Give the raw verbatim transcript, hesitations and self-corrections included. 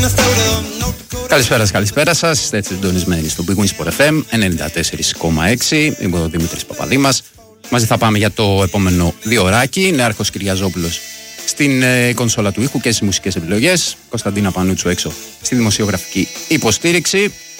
Καλησπέρα σας, καλησπέρα σας. Είστε έτσι συντονισμένοι στο Big Win Sport εφ εμ ενενήντα τέσσερα κόμμα έξι. Είμαι ο Δημήτρης Παπαδήμας. Μαζί θα πάμε για το επόμενο διωράκι. Νεάρχος Κυριαζόπουλος στην ε, κονσόλα του ήχου και στις μουσικές επιλογές. Κωνσταντίνα Πανούτσου έξω στη δημοσιογραφική υποστήριξη.